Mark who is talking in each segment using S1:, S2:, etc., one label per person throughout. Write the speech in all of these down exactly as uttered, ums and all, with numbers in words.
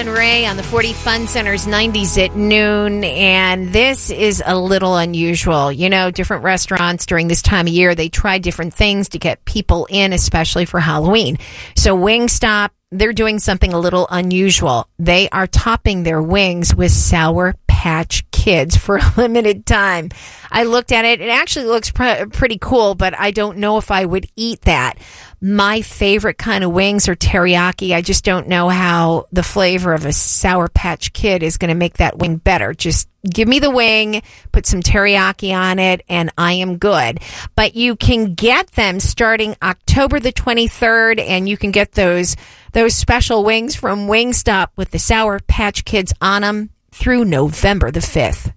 S1: and Ray on the forty Fun Center's nineties at noon, and this is a little unusual. You know, different restaurants during this time of year, they try different things to get people in, especially for Halloween. So Wingstop, they're doing something a little unusual. They are topping their wings with Sour Patch Kids for a limited time. I looked at it. It actually looks pr- pretty cool, but I don't know if I would eat that. My favorite kind of wings are teriyaki. I just don't know how the flavor of a Sour Patch Kid is going to make that wing better. Just give me the wing, put some teriyaki on it, and I am good. But you can get them starting October the twenty-third, and you can get those those special wings from Wingstop with the Sour Patch Kids on them through November the fifth.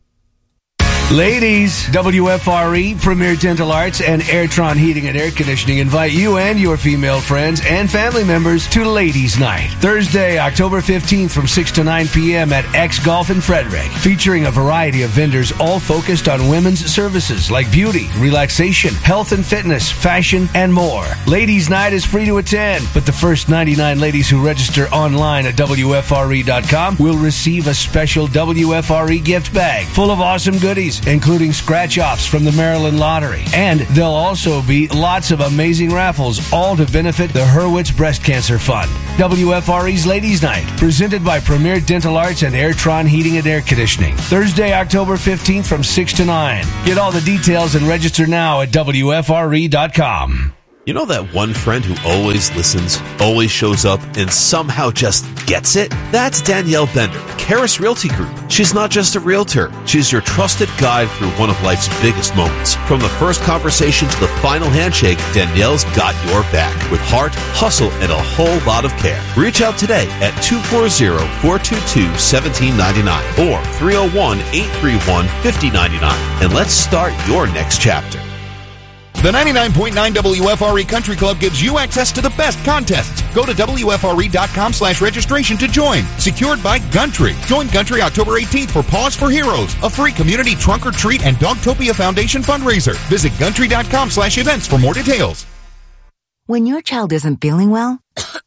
S2: Ladies, W F R E, Premier Dental Arts, and Airtron Heating and Air Conditioning invite you and your female friends and family members to Ladies Night, Thursday, October fifteenth from six to nine p.m. at X Golf in Frederick, featuring a variety of vendors all focused on women's services like beauty, relaxation, health and fitness, fashion, and more. Ladies Night is free to attend, but the first ninety-nine ladies who register online at W F R E dot com will receive a special W F R E gift bag full of awesome goodies, including scratch-offs from the Maryland Lottery. And there'll also be lots of amazing raffles, all to benefit the Hurwitz Breast Cancer Fund. W F R E's Ladies Night, presented by Premier Dental Arts and Airtron Heating and Air Conditioning. Thursday, October fifteenth from six to nine. Get all the details and register now at W F R E dot com.
S3: You know that one friend who always listens, always shows up, and somehow just gets it? That's Danielle Bender, Karis Realty Group. She's not just a realtor. She's your trusted guide through one of life's biggest moments. From the first conversation to the final handshake, Danielle's got your back with heart, hustle, and a whole lot of care. Reach out today at two four zero, four two two, one seven nine nine or three oh one, eight three one, five oh nine nine, and let's start your next chapter.
S4: The ninety-nine point nine W F R E Country Club gives you access to the best contests. Go to W F R E dot com slash registration to join. Secured by Gumtree. Join Gumtree October eighteenth for Paws for Heroes, a free community trunk or treat and Dogtopia Foundation fundraiser. Visit Gumtree dot com slash events for more details.
S5: When your child isn't feeling well,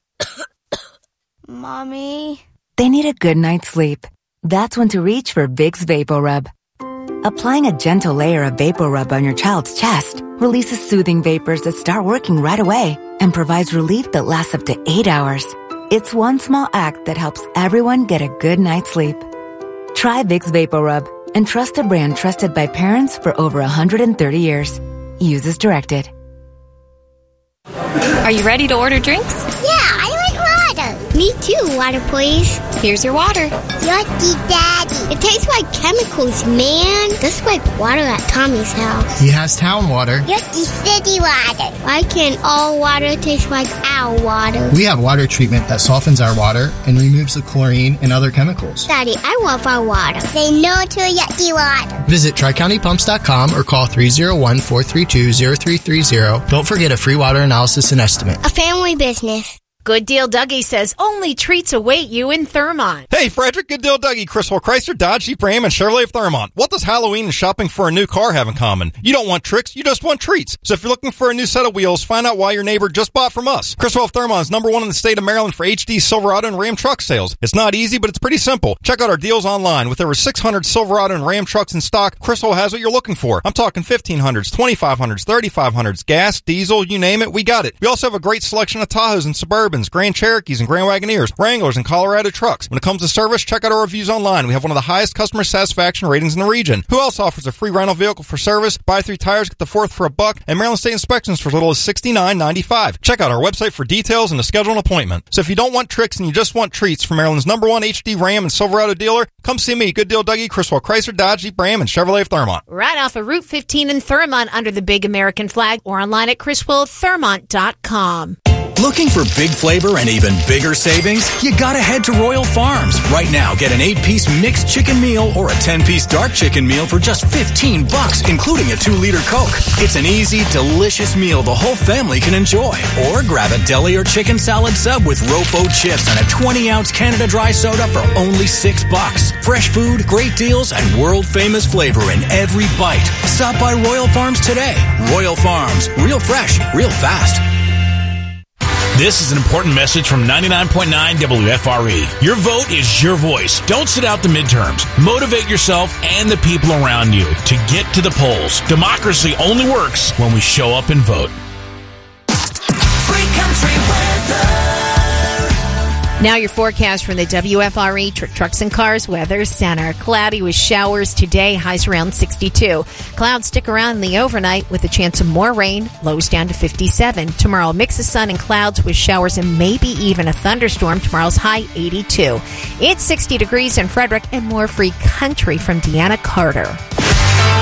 S6: Mommy,
S5: they need a good night's sleep. That's when to reach for Vicks VapoRub. Applying a gentle layer of VapoRub on your child's chest releases soothing vapors that start working right away and provides relief that lasts up to eight hours. It's one small act that helps everyone get a good night's sleep. Try Vicks VapoRub and trust a brand trusted by parents for over one hundred thirty years. Use as directed.
S6: are you ready to order drinks?
S7: Yeah, I like water. Me too, water please.
S6: Here's your water.
S7: Yucky, Daddy. It tastes like chemicals, man. That's like water at Tommy's house.
S8: He has town water.
S7: Yucky city water. Why can't all water taste like our water?
S8: We have water treatment that softens our water and removes the chlorine and other chemicals.
S7: Daddy, I love our water. Say no to yucky water.
S8: Visit tri county pumps dot com or call three oh one, four three two, oh three three oh. Don't forget a free water analysis and estimate.
S7: A family business.
S1: Good Deal Dougie says only treats await you in Thurmont.
S9: Hey, Frederick, Good Deal Dougie, Criswell Chrysler, Dodge, Jeep Ram, and Chevrolet of Thurmont. What does Halloween and shopping for a new car have in common? You don't want tricks, you just want treats. So if you're looking for a new set of wheels, find out why your neighbor just bought from us. Criswell of Thurmont is number one in the state of Maryland for H D, Silverado, and Ram truck sales. It's not easy, but it's pretty simple. Check out our deals online. With over six hundred Silverado and Ram trucks in stock, Criswell has what you're looking for. I'm talking fifteen hundreds, twenty-five hundreds, thirty-five hundreds, gas, diesel, you name it, we got it. We also have a great selection of Tahoes and Suburbans, Grand Cherokees, and Grand Wagoneers, Wranglers, and Colorado trucks. When it comes to service, check out our reviews online. We have one of the highest customer satisfaction ratings in the region. Who else offers a free rental vehicle for service? Buy three tires, get the fourth for a buck, and Maryland State inspections for as little as sixty-nine ninety-five. Check out our website for details and to schedule an appointment. So if you don't want tricks and you just want treats from Maryland's number one H D Ram and Silverado dealer, come see me, Good Deal Dougie, Criswell Chrysler, Dodge, Jeep Ram, and Chevrolet of Thurmont.
S1: Right off of Route fifteen in Thurmont under the big American flag or online at criswell thurmont dot com.
S10: Looking for big flavor and even bigger savings? You gotta head to Royal Farms. Right now, get an eight-piece mixed chicken meal or a ten-piece dark chicken meal for just fifteen bucks, including a two liter Coke. It's an easy, delicious meal the whole family can enjoy. Or grab a deli or chicken salad sub with Rofo chips and a twenty ounce Canada Dry soda for only six bucks. Fresh food, great deals, and world-famous flavor in every bite. Stop by Royal Farms today. Royal Farms. Real fresh, real fast.
S11: This is an important message from ninety-nine point nine W F R E. Your vote is your voice. Don't sit out the midterms. Motivate yourself and the people around you to get to the polls. Democracy only works when we show up and vote.
S12: Free country weather.
S1: Now your forecast from the W F R E Tr- Trucks and Cars Weather Center. Cloudy with showers today, highs around sixty-two. Clouds stick around in the overnight with a chance of more rain, lows down to fifty-seven. Tomorrow, a mix of sun and clouds with showers and maybe even a thunderstorm. Tomorrow's high, eighty-two. It's sixty degrees in Frederick, and more free country from Deanna Carter.